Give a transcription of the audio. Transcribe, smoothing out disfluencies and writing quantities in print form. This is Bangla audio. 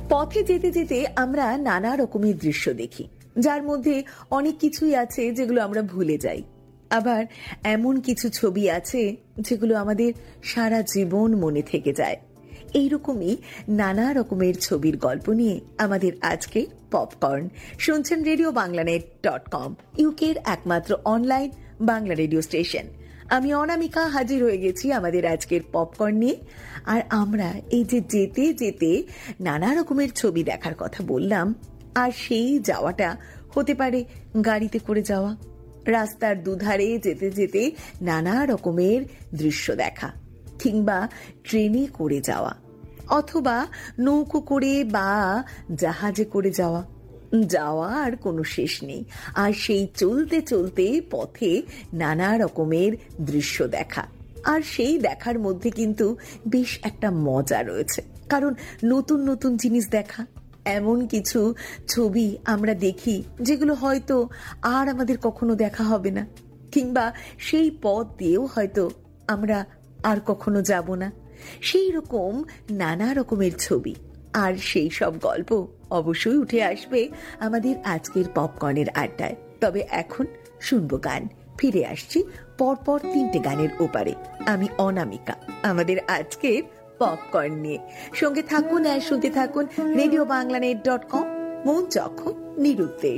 পথে যেতে যেতে আমরা নানা রকমের দৃশ্য দেখি, যার মধ্যে অনেক কিছুই আছে যেগুলো আমরা ভুলে যাই। আবার এমন কিছু ছবি আছে যেগুলো আমাদের সারা জীবন মনে থেকে যায়। এইরকমই নানা রকমের ছবির গল্প নিয়ে আমাদের আজকে পপকর্ন। শুনছেন রেডিও বাংলানেট.com, ইউকের একমাত্র অনলাইন বাংলা রেডিও স্টেশন। আমি অনামিকা হাজির হয়ে গেছি আমাদের আজকের পপকর্ন নিয়ে। আর আমরা এই যে যেতে যেতে নানা রকমের ছবি দেখার কথা বললাম, আর সেই যাওয়াটা হতে পারে গাড়িতে করে যাওয়া, রাস্তার দুধারে যেতে যেতে নানা রকমের দৃশ্য দেখা, কিংবা ট্রেনে করে যাওয়া, অথবা নৌকো করে বা জাহাজে করে যাওয়া। যাওয়ার কোনো শেষ নেই। আর সেই চলতে চলতে পথে নানা রকমের দৃশ্য দেখা, আর সেই দেখার মধ্যে কিন্তু বেশ একটা মজা রয়েছে, কারণ নতুন নতুন জিনিস দেখা। এমন কিছু ছবি আমরা দেখি যেগুলো হয়তো আর আমাদের কখনো দেখা হবে না, কিংবা সেই পথ দিয়েও হয়তো আমরা আর কখনো যাব না। সেই রকম নানা রকমের ছবি আর সেই সব গল্প অবশ্যই উঠে আসবে আমাদের আজকের পপকর্নের আড্ডায়। তবে এখন শুনবো গান। ফিরে আসছি পরপর 3টে গানের ওপারে। আমি অনামিকা আমাদের আজকের পপকর্ন নিয়ে। সঙ্গে থাকুন আর শুনতে থাকুন রেডিও বাংলানেট.com, মন যখন নিরুদ্দেশ।